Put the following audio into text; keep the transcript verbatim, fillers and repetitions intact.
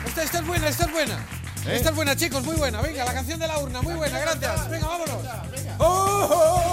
Esta, esta es buena, esta es buena. ¿Eh? Esta es buena, chicos, muy buena. Venga, la canción de la urna, muy buena, gracias. Venga, vámonos. Oh, oh, oh.